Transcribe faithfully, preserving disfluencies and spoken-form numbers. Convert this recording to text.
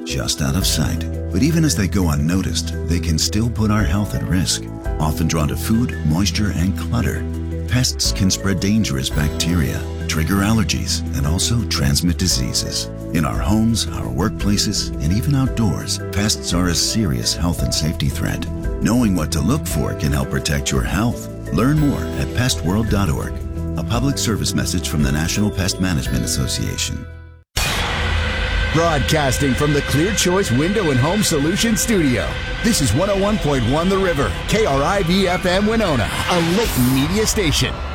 just out of sight. But even as they go unnoticed, they can still put our health at risk. Often drawn to food, moisture, and clutter, pests can spread dangerous bacteria, trigger allergies, and also transmit diseases. In our homes, our workplaces, and even outdoors, pests are a serious health and safety threat. Knowing what to look for can help protect your health. Learn more at pest world dot org. A public service message from the National Pest Management Association. Broadcasting from the Clear Choice Window and Home Solutions Studio. This is one oh one point one The River, K R I V F M Winona, a Layton media station.